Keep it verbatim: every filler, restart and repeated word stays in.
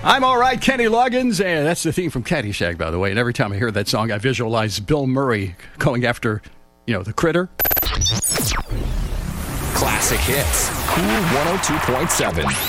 I'm all right, Kenny Loggins, and that's the theme from Caddyshack, by the way. And every time I hear that song, I visualize Bill Murray going after, you know, the critter. Classic hits. Cool one oh two point seven.